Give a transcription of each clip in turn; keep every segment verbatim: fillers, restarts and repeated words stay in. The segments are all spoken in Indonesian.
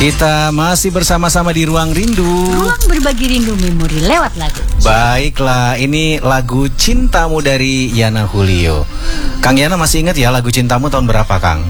Kita masih bersama-sama di Ruang Rindu. Ruang berbagi rindu memori lewat lagu. Baiklah, ini lagu Cintamu dari Yana Julio. Kang Yana masih ingat ya lagu Cintamu tahun berapa, Kang?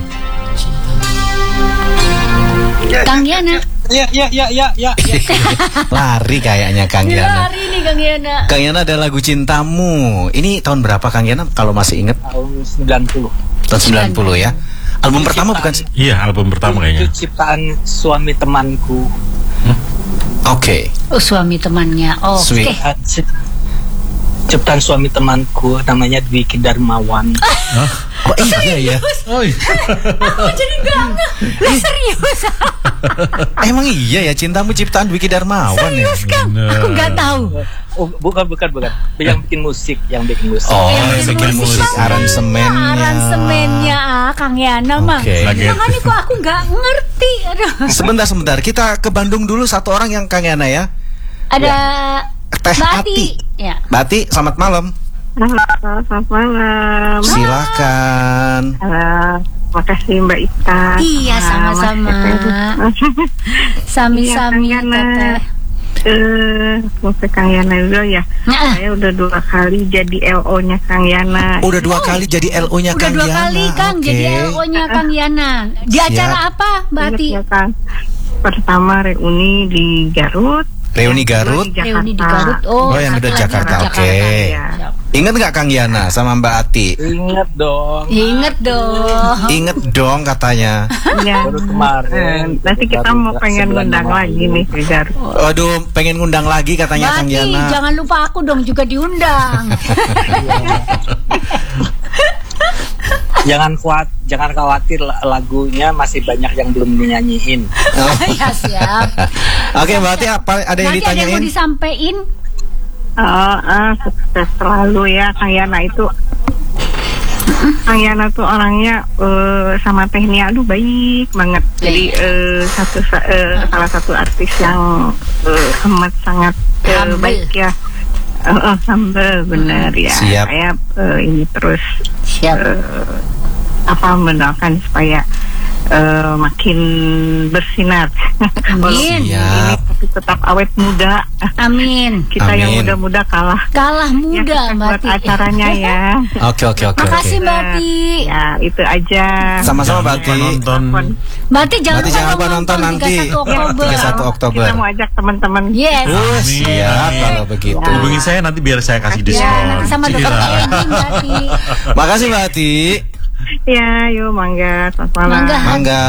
Kang Yana. Ya, ya, ya, ya, ya. Lari kayaknya Kang Yana. Lari nih Kang Yana. Kang Yana ada lagu Cintamu. Ini tahun berapa Kang Yana kalau masih ingat? Tahun sembilan puluh. Tahun sembilan puluh ya. Album pertama bukan sih? Iya, album pertama kayaknya. Itu ciptaan suami temanku. Hmm? Oke. Okay. Oh, suami temannya. Oh, oke. Okay. Ciptaan suami temanku namanya Dwiki Darmawan. Huh? Oh iya ya. Oh iya. Aku jadi bangga. Lah serius. Emang iya ya, Cintamu ciptaan Dwiki Darmawan ya? Serius Kang? Aku nggak tahu. Oh, bukan bukan bukan. Yang bikin musik, yang bikin musik. Oh, yang bikin, bikin musik, musik. Aransemennya. Aransemennya ah, Kang Yana mah. Okay. Makanya kok aku nggak ngerti. Aduh. Sebentar sebentar, kita ke Bandung dulu satu orang yang Kang Yana ya. Ada ya. Teh Ati. Ya. Bati, selamat malam. Selamat malam. Silakan. Halo, makasih Mbak Ita. Iya, sama-sama. Sami-sami ya, Teteh. Eh, mau ke Kang Yana dulu ya. Nah. Saya udah dua kali jadi L O-nya Kang Yana. Udah dua oh. kali jadi L O-nya Kang Yana. Udah dua kali Kang okay. jadi L O-nya Kang Yana. Di Siap. acara apa, Mbak Ati? Ya, Kang. Pertama reuni di Garut. Reuni Garut? Di Reuni di Garut. Oh, oh yang udah Jakarta. Oke. Okay. Ya. Ingat nggak Kang Yana sama Mbak Ati? Ingat dong. Ingat dong. Ingat dong katanya. Ya. Baru kemarin. Nanti kita mau pengen ngundang lagi nih di Garut. Waduh, pengen ngundang lagi katanya Mbak Kang Yana. Ati, jangan lupa aku dong juga diundang. Jangan kuat, jangan khawatir lagunya masih banyak yang belum dinyanyiin. Oh. Ya siap. Oke, berarti apa ada yang Nanti ditanyain? Ada yang mau disampaikan? Oh, uh, sukses selalu ya Kang Yana itu. Kang Yana tuh orangnya uh, sama Tehnia aduh baik banget. Jadi uh, satu uh, salah satu artis yang uh, amat sangat uh, baik ya. Uh, uh, sambel benar ya. Siap. Saya uh, ini terus Siap. Uh, apa mendoakan supaya uh, makin bersinar. Amin. Siap. Ini tapi tetap awet muda. Amin. Kita Amin. yang muda-muda kalah. Kalah muda ya, Mbak buat Ati. acaranya ya. Oke oke oke. Makasih Mbak Ati. Ya itu aja. Sama-sama Mbak Ati. Nonton. Mbak Ati jangan Berarti jangan lupa nonton nanti tiga puluh satu Oktober. tiga puluh satu Oktober. Kita mau ajak teman-teman. Yes. Oh, siap kalau begitu. Ya. Hubungi saya nanti biar saya kasih Ya, diskon. nanti sama dokter Iya. Edi Mbak Ati. Makasih Mbak Ati. Ya, yuk mangga, selamat malam. Mangga. Mangga.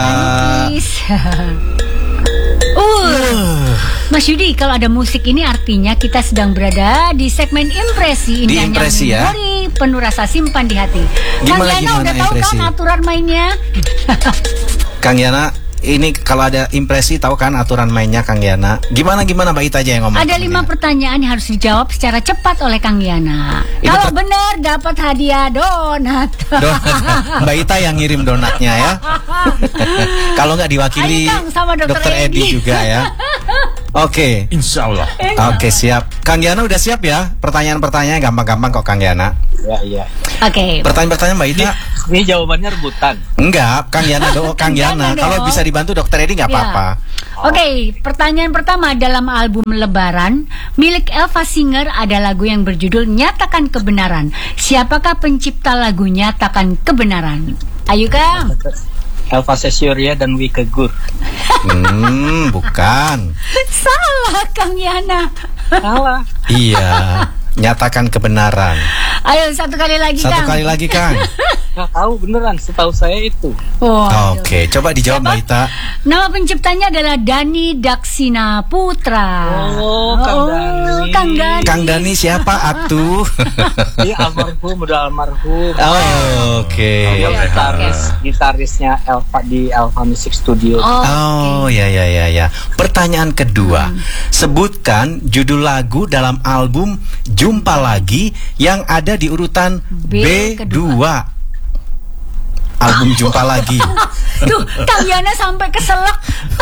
Uh, Mas Yudi, kalau ada musik ini artinya kita sedang berada di segmen impresi. Di Indahnya impresi ya. memori, penuh rasa simpan di hati. Kang Gimana, Yana gimana udah tahu impresi? kan aturan mainnya? Kang Yana, ini kalau ada impresi tahu kan aturan mainnya Kang Yana. Gimana gimana Mbak Ita aja yang ngomong. Ada lima pertanyaan yang harus dijawab secara cepat oleh Kang Yana. Itu Kalau per- benar dapat hadiah donat. Donat. Mbak Ita yang ngirim donatnya ya. Kalau nggak diwakili Ayo, Kang, sama dokter dokter Edi Edi juga ya. Oke. Insya Allah. Oke siap. Kang Yana udah siap ya? Pertanyaan-pertanyaannya gampang-gampang kok Kang Yana. Ya, iya. Oke. Pertanyaan-pertanyaan Mbak Ita. Ini jawabannya rebutan. Enggak, Kang Yana do, Kang Yana. Jangan Kalau dong. bisa dibantu dokter Edi nggak Ya. apa-apa. Oke, pertanyaan pertama, dalam album Lebaran milik Elva Singer ada lagu yang berjudul Nyatakan Kebenaran. Siapakah pencipta lagu Nyatakan Kebenaran? Ayo Kang. Elva Sessioria dan Wike Gur. Hmm, bukan. Salah Kang Yana. Salah. Iya, nyatakan kebenaran. Ayo satu kali lagi Satu Kang. kali lagi Kang. Nggak tahu beneran, setahu saya itu. Waduh. Oke, coba dijawab Mbak Ita. Nama penciptanya adalah Dani Daksina Putra. Oh, Kang Dani. Kang Dani. Kang Dani siapa atuh? Iya, almarhum, udah almarhum. Oh, oke. Dia Oke. gitaris, gitarisnya Elva di Elva Music Studio. Oh, Oh, ya ya ya ya. Pertanyaan kedua. Sebutkan judul lagu dalam album Jumpa Lagi yang ada di urutan B B dua. Album Jumpa Lagi. Tuh, Kang Yana sampai keselak.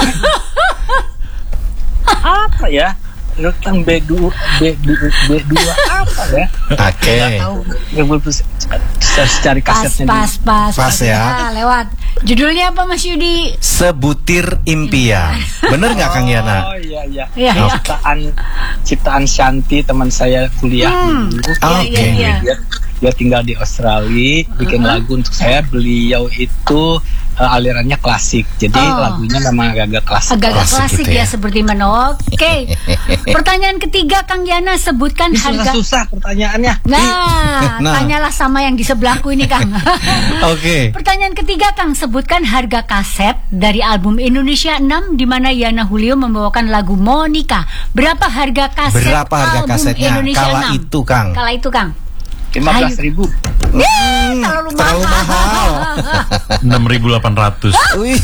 Apa ya? Urutan B dua, B dua, B dua apa ya? Oke. Nggak tahu. Nggak boleh bisa cari Pas, kasetnya. pas, pas. Pas ya. Lewat. Judulnya apa Mas Yudi? Sebutir Impian. Bener nggak Kang Yana? Oh iya iya. Iya, iya. Ciptaan ciptaan Shanti teman saya kuliah Hmm. dulu. Iya, Oke. iya, iya. Dia, dia tinggal di Australia, bikin lagu untuk saya. Beliau itu uh, alirannya klasik, jadi Oh. lagunya memang agak-agak klasik. Agak-agak Klasik klasik gitu ya ya. seperti mana. Oke. Pertanyaan ketiga Kang Yana, sebutkan Ini harga. susah-susah pertanyaannya. Nah, Nah. tanyalah sama yang di sebelahku ini Kang. Oke. Pertanyaan ketiga Kang, sebutkan harga kaset dari album Indonesia enam di mana Yana Julio membawakan lagu Monica. Berapa harga kaset Berapa harga album kasetnya Indonesia kala enam? itu, Kang? Kala itu Kang. lima belas ribu. Eh, terlalu, terlalu mahal. enam ribu delapan ratus. Wih.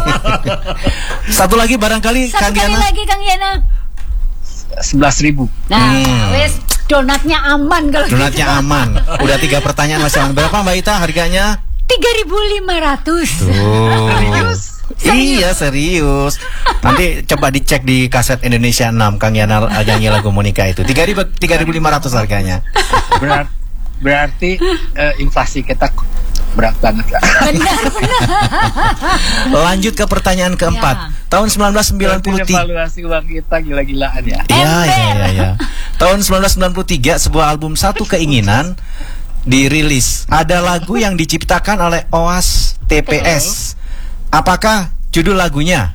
Satu lagi barangkali Satu Kang kali Yana. lagi Kang Yana. sebelas ribu. Nah, Hmm. wes donatnya aman kalau Donatnya aman. Udah tiga pertanyaan masih aman. Berapa Mbak Ita harganya? tiga ribu lima ratus. Tuh. Iya serius. Nanti coba dicek di kaset Indonesia enam Kang Yana nyanyi lagu Monica itu. tiga ribu lima ratus harganya. Berat, berarti eh, inflasi kita berat banget kan? Benar, benar. Lanjut ke pertanyaan keempat. Ya. Tahun seribu sembilan ratus sembilan puluh tiga. Evaluasi uang kita gila-gilaan ya. Ya, ya, Ember. ya, ya. Tahun seribu sembilan ratus sembilan puluh tiga sebuah album Satu Keinginan dirilis. Ada lagu yang diciptakan oleh Oas T P S. Apakah judul lagunya?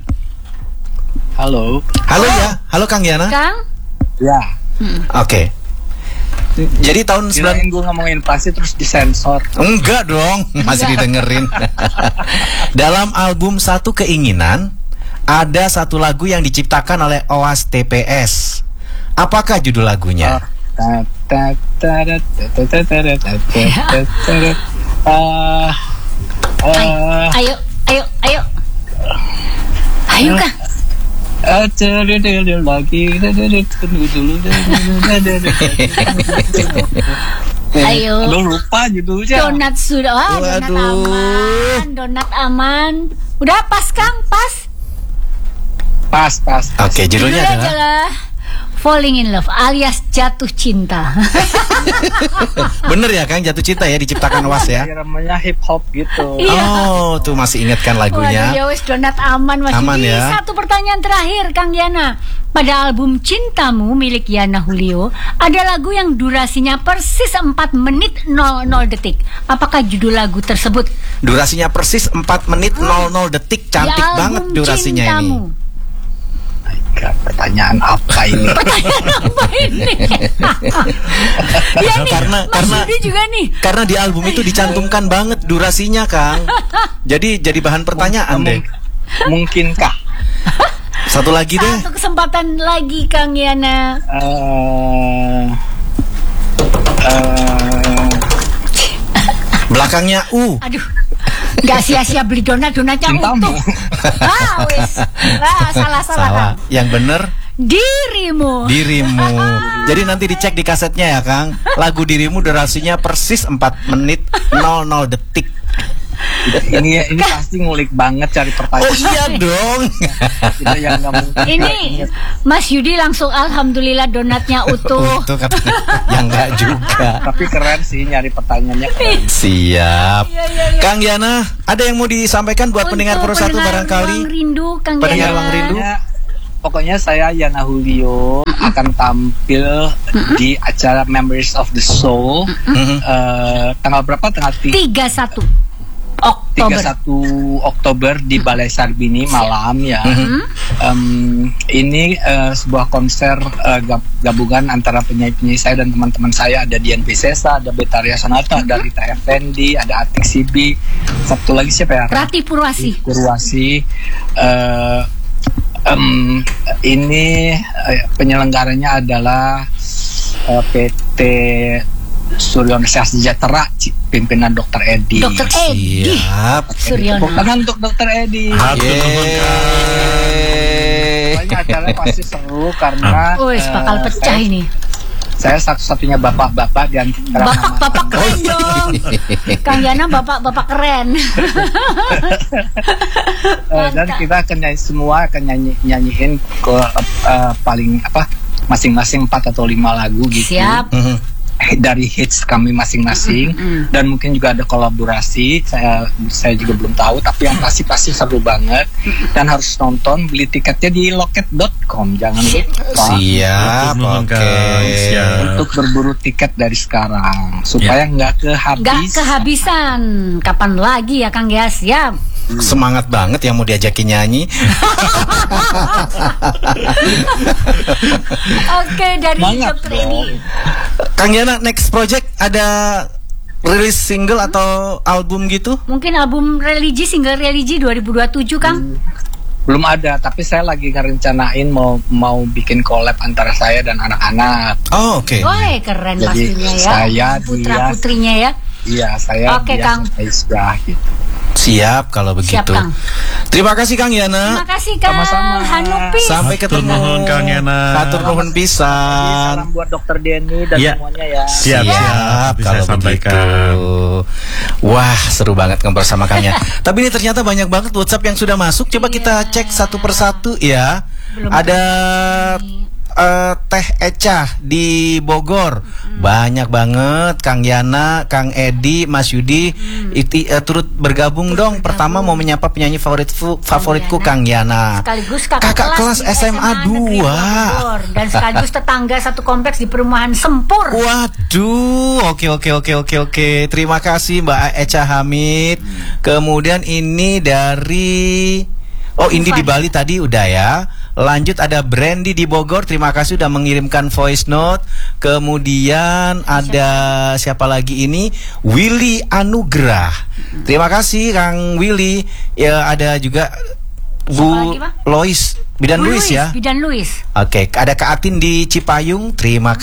Halo. Halo ya, halo Kang Yana. Kang? Ya. Oke. Jadi tahun sembilan Kirain gue ngomongin inflasi terus disensor. Enggak dong, masih didengerin. Dalam album Satu Keinginan ada satu lagu yang diciptakan oleh Oas T P S. Apakah judul lagunya? Ta- ta- ta- ta- ta- ta- ta- ta- ta- ta- ta- Ah, ah, Ayo, ayo, ayo. Ayo Kang. ah, cari dulu lagi. Ayo. Aduh, lupa judulnya. Donat sudah, wah, donat Waduh. aman, donat aman. Udah pas Kang, pas. Pas, pas. Oke, judulnya Judulnya adalah adalah Falling in Love alias jatuh cinta. bener ya Kang, jatuh cinta ya diciptakan Oas ya. Namanya hip hop gitu. Iya. Oh, tuh masih ingatkan Waduh, ya lagunya. wes donat aman Mas Aman Yudi. ya. Satu pertanyaan terakhir Kang Yana. Pada album Cintamu milik Yana Julio, ada lagu yang durasinya persis empat menit nol nol detik. Apakah judul lagu tersebut? Durasinya persis empat menit nol nol detik. Cantik Di album banget durasinya Cintamu. ini. Gak, pertanyaan apa ini? Apa ini? Ya nih, Karena- Mas karena- Yudi juga nih. Karena di album itu dicantumkan banget durasinya Kang. Jadi jadi bahan pertanyaan deh. Mungkinkah? Satu lagi deh. Satu kesempatan lagi Kang Yana. Eh, eh, Belakangnya U. Aduh, nggak sia-sia beli donat, donatnya Cintamu. utuh. Ah, wes. Ah, salah salah Salah. Kang. Yang bener Dirimu. Dirimu. Jadi nanti dicek di kasetnya ya Kang. Lagu Dirimu durasinya persis empat menit nol nol detik. ini ini pasti ngulik banget cari Oh pertanyaan. iya dong. Itu yang nggak mungkin. Ini Mas Yudi langsung alhamdulillah donatnya utuh. Itu kata yang enggak juga. Tapi keren sih nyari pertanyaannya. Keren. Siap. Iya, iya, iya. Kang Yana, ada yang mau disampaikan buat pendengar Untuk Pro satu pendengar barangkali? Ruang Rindu Kang Pendengar Yana. Ruang Rindu. Pokoknya, pokoknya saya Yana Julio akan tampil di acara Members of the Soul Mhm. eh, tanggal berapa? Tanggal tiga tiga puluh satu Oktober. tiga puluh satu Oktober di Balai Sarbini malam ya. Mhm. Em, ini eh, sebuah konser eh, gab- gabungan antara penyanyi-penyanyi saya dan teman-teman saya. Ada Dian Piscesa, ada Betaria Sonata, ada Rita Effendi, ada Atik Sibi. Satu lagi siapa ya? Rati Purwasi. Purwasi. Eh, em, ini eh, penyelenggaranya adalah eh, P T Suryono Sejahtera, Ci- pimpinan Dokter Edi. Dokter Edi Siap. Suryono. Bukan untuk Dokter Edi. Hatur nuhun, Kang. Yeay. Pokoknya acaranya pasti seru karena Wes eh, bakal pecah saya, ini. saya satu-satunya bapak-bapak di antara Bapak-bapak keren dong. Kang Yana bapak-bapak keren. Eh, dan kita akan nyanyi semua akan nyanyi nyanyiin ke eh, paling apa masing-masing empat atau lima lagu gitu. Siap. Mhm. dari hits kami masing-masing dan mungkin juga ada kolaborasi. Saya saya juga belum tahu, tapi yang pasti pasti seru banget dan harus nonton. Beli tiketnya di loket dot com, jangan lupa. Siap, Nuhun, oke. Kang. Siap. Untuk berburu tiket dari sekarang supaya nggak kehabis. Gak kehabisan. Kapan lagi ya Kang ya? Siap. Semangat banget yang mau diajakin nyanyi. Oke, dari Semangat Dokter dong. Edi. Kang Yana, next project ada rilis single atau album gitu? Mungkin album religi, single religi dua ribu dua puluh tujuh Kang. Belum ada, tapi saya lagi ngerencanain mau mau bikin collab antara saya dan anak-anak. Oh, oke. Woi, keren Jadi, pastinya ya. saya, Putra putrinya ya. Iya, saya Oke, dia Kang. Aisyah gitu. Siap kalau begitu. Siap, Kang. Terima kasih Kang Yana. Terima kasih Kang Sama-sama. Hanupi. Sampai Hatur ketemu. nuhun, Kang Yana. Hatur nuhun pisan. Salam buat Dokter Denny dan Iya. semuanya ya. Siap, siap. Nanti kalau saya sampaikan. begitu. Wah, seru banget ngobrol sama Kang Yana. Tapi ini ternyata banyak banget WhatsApp yang sudah masuk. Coba kita cek satu persatu ya. Belum Ada eh, Teh Eca di Bogor. Banyak banget Kang Yana, Kang Edi, Mas Yudi iti, eh, turut bergabung dong. Pertama mau menyapa penyanyi favoritku favoritku Kang Yana. Sekaligus kakak, Kakak kelas di S M A Negeri dua. Bogor. Dan sekaligus tetangga satu kompleks di perumahan Sempur. Waduh, oke oke oke oke oke. Terima kasih Mbak Eca Hamid. Kemudian ini dari Oh, Indi di Bali tadi udah ya. Lanjut ada Brandy di Bogor. Terima kasih udah mengirimkan voice note. Kemudian ada siapa lagi ini? Willy Anugrah. Terima kasih Kang Willy. Ya ada juga Bu lagi, Pak? Lois, Bidan Bu Luis ya. Bidan Luis. Oke, ada Kak Atin di Cipayung. Terima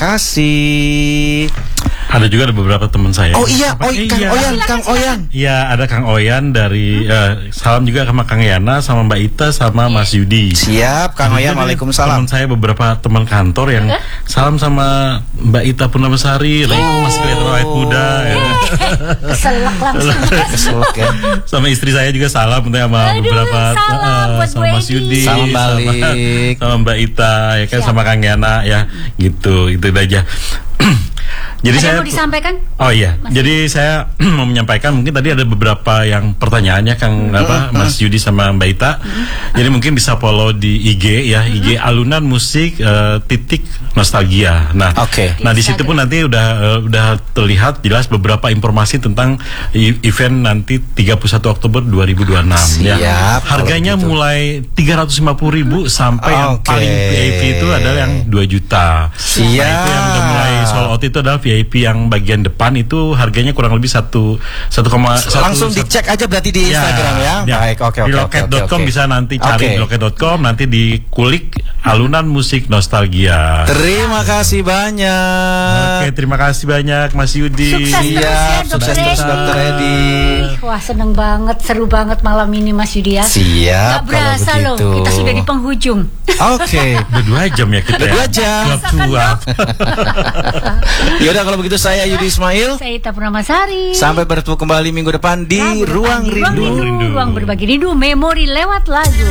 kasih. Ada juga ada beberapa teman saya. Oh iya, Apa? oh, Kang Iya. Oyan, Kang Oyan. Iya, ada Kang Oyan dari eh, salam juga sama Kang Yana, sama Mbak Ita, sama Mas Yudi. Siap, Kang Ada Oyan. juga Waalaikumsalam. Teman saya beberapa teman kantor yang salam sama Mbak Ita Purnamesari, lagi masih kelihatan awet muda. Ya. Keselak langsung. Keselak ya. Sama istri saya juga salam untuk sama Aduh, beberapa salam eh, buat sama Bu Mas Edi. Yudi, Salam sama- balik. sama, Mbak Ita, ya kan, Siap. sama Kang Yana ya, gitu, itu aja. Jadi Ada saya yang mau disampaikan? Oh iya, jadi saya mau menyampaikan, mungkin tadi ada beberapa yang pertanyaannya Kang apa Mas Yudi sama Mbak Ita. Jadi mungkin bisa follow di I G ya, I G Alunan Musik eh, titik Nostalgia. Nah, Oke. nah di situ pun nanti udah eh, udah terlihat jelas beberapa informasi tentang i- event nanti tiga puluh satu Oktober dua ribu dua puluh enam ya. Siap, kalau Harganya begitu. mulai tiga ratus lima puluh ribu sampai yang Oke. paling V I P itu adalah yang dua juta. Siap. Nah, itu yang udah mulai sold out itu adalah V I P yang bagian depan itu harganya kurang lebih satu satu koma satu. Langsung dicek aja berarti di Instagram ya. Baik, oke oke Di oke. loket oke, dot com oke. bisa nanti cari Oke. di loket dot com, nanti dikulik Alunan Musik Nostalgia. Terima kasih banyak. Oke, terima kasih banyak Mas Yudi. Sukses terus ya, Siap, Dokter sukses terus Edi. Dokter Edi. Wah, seneng banget, seru banget malam ini Mas Yudi ya. Siap, Gak berasa kalau loh, begitu. kita sudah di penghujung. Oke. Udah dua jam ya kita Udah ya. dua jam. Dua tua. Yaudah kalau begitu saya Yudi Ismail. Saya Ita Purnamasari. Sampai bertemu kembali minggu depan di Rabu depan Ruang di Ruang Rindu. Rindu. Ruang berbagi rindu, memori lewat lagu.